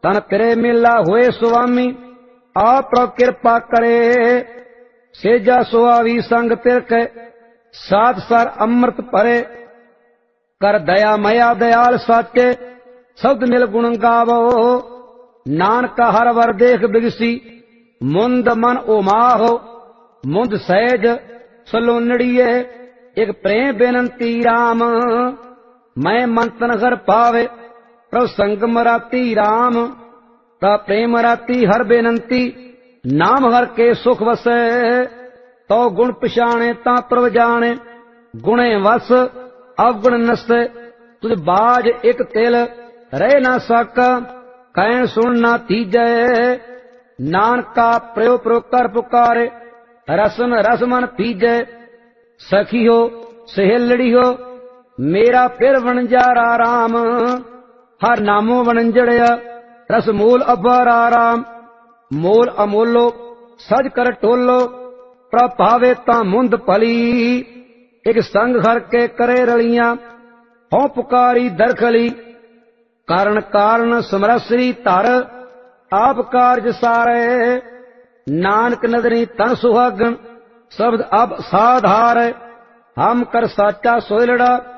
तन तेरे मेला हुए सुवामी, आप प्रभु कृपा करे। सेजा सुहावी संग तिरके, सात सर अमृत भरे। कर दया मया दयाल साचे, शब्द मिल गुण गावो। नानक हर वर देख बिगसी, मुंद मन उमाहो। मुंद सहज सलोनड़िए, एक प्रेम बेनंती राम। मैं मंतन घर पावे, प्रभु संगम राती राम। ता प्रेम राती हर बेनंती, नाम हर के सुख वसै। तो गुण पछाणे ता प्रभ जाने, गुणे वस अवगुण नसै। तुझ बाज एक तिल रह ना सका, कहन सुन ना तीजै। नानका प्रयो प्रयो कर पुकारे, रसन रस मन पीजै। सखी हो सहेलड़ी हो, मेरा फिर वणजारा राम। हर नामो वणंजड़िया, रस मूल अबारा राम। मोल अमोलो सज कर टोलो, प्रभ भावे ता मुंद भली। एक संग हर के करे रलियां, हों पुकारी दरखली। कारण कारण समरसरी धर, आप कारज सारे। नानक नदरी तन सुहागन, शब्द अब साधार। हम कर साचा सोयलड़ा,